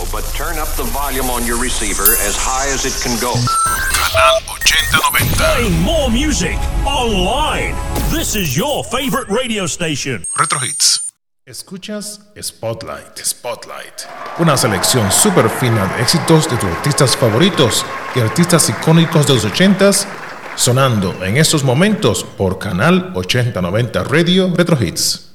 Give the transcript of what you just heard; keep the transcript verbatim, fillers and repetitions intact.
but turn up the volume on your receiver as high as it can go. Canal ochenta noventa. Playing more music online. This is your favorite radio station. Retro Hits. Escuchas Spotlight. Spotlight. Una selección súper fina de éxitos de tus artistas favoritos y artistas icónicos de los ochentas, sonando en estos momentos por Canal ochenta noventa Radio Retro Hits.